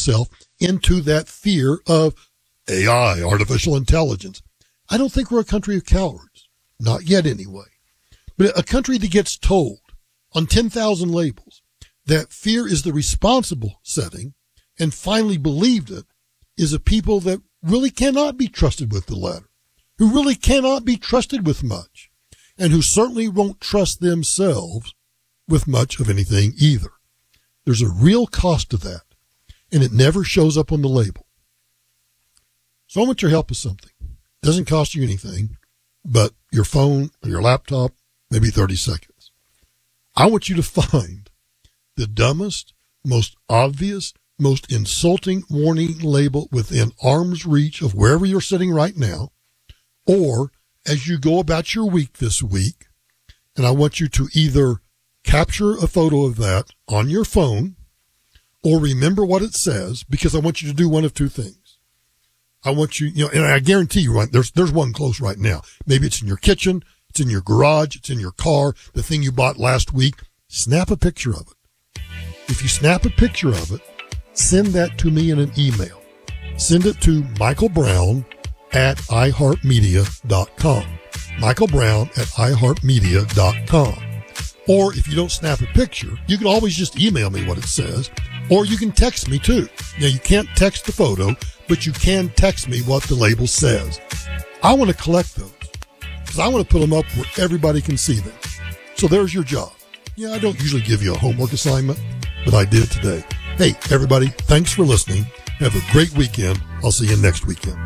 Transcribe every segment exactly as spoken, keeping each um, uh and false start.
yourself into that fear of A I, artificial intelligence. I don't think we're a country of cowards. Not yet, anyway. But a country that gets told on ten thousand labels that fear is the responsible setting and finally believed it is a people that really cannot be trusted with the latter, who really cannot be trusted with much, and who certainly won't trust themselves with much of anything either. There's a real cost to that, and it never shows up on the label. So I want your help with something. It doesn't cost you anything, but your phone or your laptop, maybe thirty seconds. I want you to find the dumbest, most obvious, most insulting warning label within arm's reach of wherever you're sitting right now, or as you go about your week this week, and I want you to either capture a photo of that on your phone or remember what it says, because I want you to do one of two things. I want you, you know, and I guarantee you, right, there's, there's one close right now. Maybe it's in your kitchen, it's in your garage, it's in your car, the thing you bought last week. Snap a picture of it. If you snap a picture of it, send that to me in an email. Send it to Michael Brown at i heart media dot com. Michael Brown at i heart media dot com. Or if you don't snap a picture, you can always just email me what it says, or you can text me too. Now, you can't text the photo, but you can text me what the label says. I want to collect those because I want to put them up where everybody can see them. So there's your job. Yeah, I don't usually give you a homework assignment, but I did today. Hey, everybody, thanks for listening. Have a great weekend. I'll see you next weekend.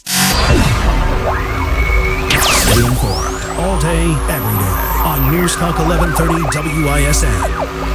Stay informed all day, every day on News Talk eleven thirty W I S N.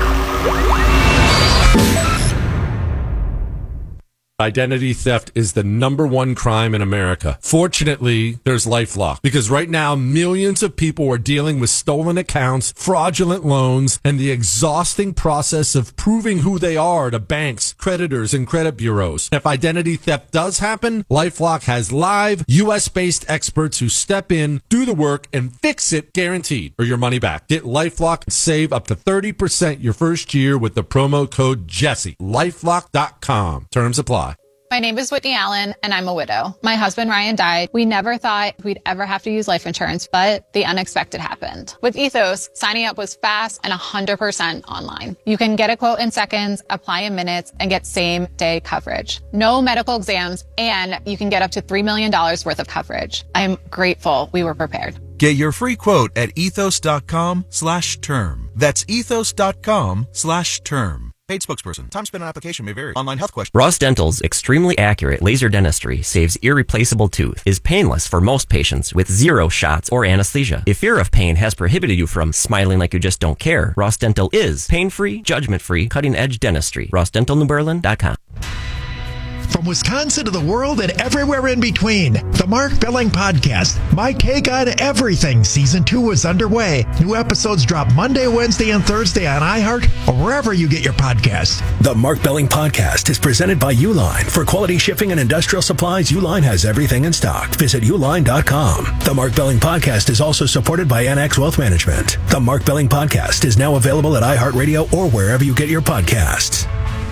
Identity theft is the number one crime in America. Fortunately, there's LifeLock, because right now millions of people are dealing with stolen accounts, fraudulent loans, and the exhausting process of proving who they are to banks, creditors, and credit bureaus. If identity theft does happen, LifeLock has live U S-based experts who step in, do the work, and fix it, guaranteed, or your money back. Get LifeLock and save up to thirty percent your first year with the promo code Jesse. LifeLock dot com. Terms apply. My name is Whitney Allen, and I'm a widow. My husband, Ryan, died. We never thought we'd ever have to use life insurance, but the unexpected happened. With Ethos, signing up was fast and one hundred percent online. You can get a quote in seconds, apply in minutes, and get same-day coverage. No medical exams, and you can get up to three million dollars worth of coverage. I'm grateful we were prepared. Get your free quote at ethos.com slash term. That's ethos.com slash term. Paid spokesperson. Time spent on application may vary. Online health question. Ross Dental's extremely accurate laser dentistry saves irreplaceable tooth, is painless for most patients with zero shots or anesthesia. If fear of pain has prohibited you from smiling like you just don't care, Ross Dental is pain-free, judgment-free, cutting-edge dentistry. ross dental new berlin dot com. From Wisconsin to the world and everywhere in between, the Mark Billing Podcast, My Take on Everything, Season two is underway. New episodes drop Monday, Wednesday, and Thursday on iHeart or wherever you get your podcasts. The Mark Billing Podcast is presented by Uline. For quality shipping and industrial supplies, Uline has everything in stock. Visit uline dot com. The Mark Billing Podcast is also supported by N X Wealth Management. The Mark Billing Podcast is now available at iHeartRadio or wherever you get your podcasts.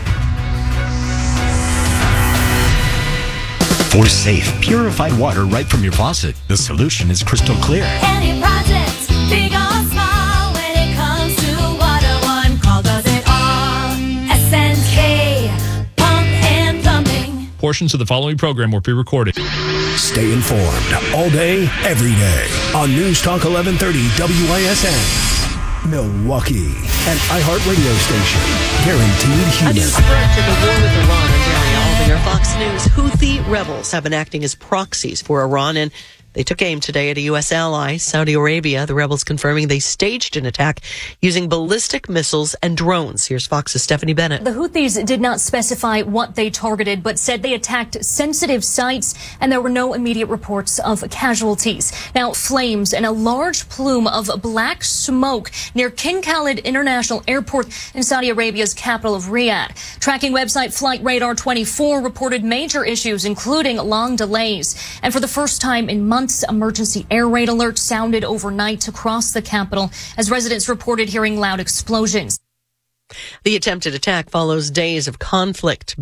For safe, purified water right from your faucet, the solution is crystal clear. Any project, big or small, when it comes to water, one call does it all. S N K, pump and plumbing. Portions of the following program were pre-recorded. Stay informed all day, every day on News Talk eleven thirty W I S N. Milwaukee, an iHeart radio station. Guaranteed human. A new threat to the war with Iran. I'm Jerry Alvinger, Fox News. Houthi rebels have been acting as proxies for Iran, and they took aim today at a U S ally, Saudi Arabia. The rebels confirming they staged an attack using ballistic missiles and drones. Here's Fox's Stephanie Bennett. The Houthis did not specify what they targeted, but said they attacked sensitive sites, and there were no immediate reports of casualties. Now, flames and a large plume of black smoke near King Khalid International Airport in Saudi Arabia's capital of Riyadh. Tracking website Flight Radar twenty-four reported major issues, including long delays. And for the first time in months, emergency air raid alerts sounded overnight across the capital as residents reported hearing loud explosions. The attempted attack follows days of conflict